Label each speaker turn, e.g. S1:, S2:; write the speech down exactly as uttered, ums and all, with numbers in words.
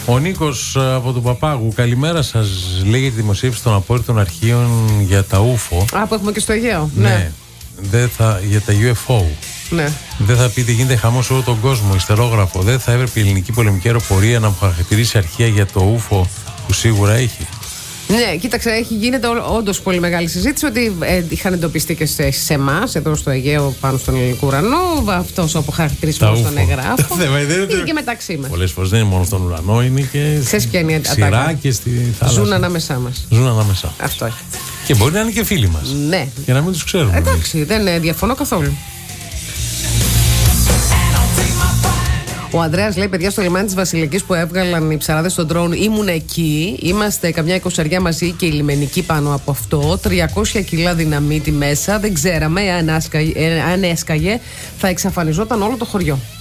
S1: Ο Νίκος από τον Παπάγου, καλημέρα σας. Λέει για τη δημοσίευση των απόρριτων αρχείων για τα ούφο.
S2: Α, που έχουμε και στο Αιγαίο.
S1: Ναι.
S2: Ναι.
S1: Δεν θα, για τα γιου εφ ο.
S2: Ναι.
S1: Δεν θα πείτε γίνεται χαμός όλο τον κόσμο. Ιστερόγραφο. Δεν θα έπρεπε η ελληνική πολεμική αεροπορία να μου χαρακτηρίσει αρχεία για το ούφο που σίγουρα έχει.
S2: Ναι, κοίταξε, έχει γίνεται όντως πολύ μεγάλη συζήτηση ότι ε, είχαν εντοπιστεί και σε, σε εμάς, εδώ στο Αιγαίο, πάνω στον ελληνικό ουρανό, αυτός ο αποχαρακτηρισμός στον εγγράφο. Είναι και μεταξύ μας.
S1: Πολλές φορές δεν είναι μόνο στον ουρανό, είναι και στη ξηρά και στη θάλασσα.
S2: Ζουν ανάμεσά μας.
S1: Ζουν ανάμεσά.
S2: Αυτό έχει.
S1: Και μπορεί να είναι και φίλοι μας.
S2: Ναι.
S1: Και να μην τους ξέρουμε.
S2: Εντάξει, δεν διαφωνώ καθόλου. Ο Ανδρέας λέει: παιδιά, στο λιμάνι της Βασιλικής που έβγαλαν οι ψαράδες στον ντρόουν, ήμουν εκεί. Είμαστε καμιά εικοσαριά μαζί και η λιμενική πάνω από αυτό. τριακόσια κιλά δυναμίτη μέσα. Δεν ξέραμε αν, άσκαγε, αν έσκαγε, θα εξαφανιζόταν όλο το χωριό.